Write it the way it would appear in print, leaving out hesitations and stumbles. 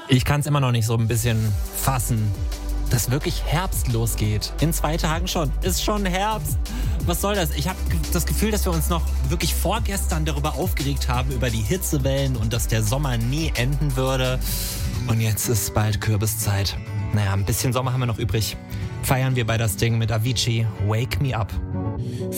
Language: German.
Ich kann es immer noch nicht so ein bisschen fassen, dass wirklich Herbst losgeht. In 2 Tagen schon. Ist schon Herbst. Was soll das? Ich habe das Gefühl, dass wir uns noch wirklich vorgestern darüber aufgeregt haben, über die Hitzewellen und dass der Sommer nie enden würde. Und jetzt ist bald Kürbiszeit. Naja, ein bisschen Sommer haben wir noch übrig. Feiern wir bei das Ding mit Avicii. Wake Me Up.